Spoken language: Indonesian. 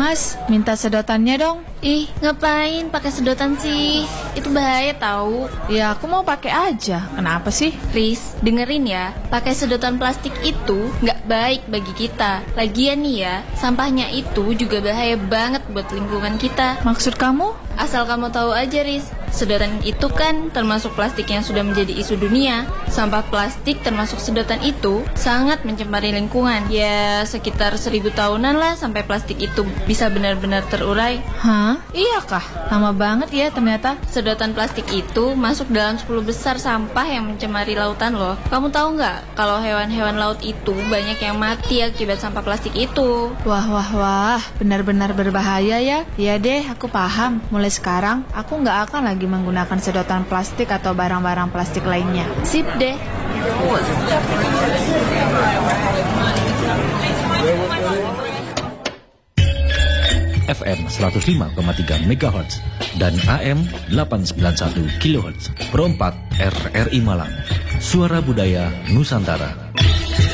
Mas, minta sedotannya dong. Ih, ngapain pakai sedotan sih? Itu bahaya tahu. Ya, aku mau pakai aja. Kenapa sih? Riz, dengerin ya. Pakai sedotan plastik itu nggak baik bagi kita. Lagian nih ya, sampahnya itu juga bahaya banget buat lingkungan kita. Maksud kamu? Asal kamu tahu aja, Riz. Sedotan itu kan termasuk plastik yang sudah menjadi isu dunia. Sampah plastik termasuk sedotan itu sangat mencemari lingkungan. Ya, sekitar 1000 tahunan lah sampai plastik itu bisa benar-benar terurai. Hah? Iya kah? Lama banget ya ternyata. Sedotan plastik itu masuk dalam 10 besar sampah yang mencemari lautan loh. Kamu tahu nggak kalau hewan-hewan laut itu banyak yang mati akibat sampah plastik itu? Wah, benar-benar berbahaya ya. Iya deh, aku paham. Mulai sekarang, aku nggak akan lagi menggunakan sedotan plastik atau barang-barang plastik lainnya. Sip deh. FM 105,3 MHz dan AM 891 kHz. Pro 4 RRI Malang. Suara Budaya Nusantara.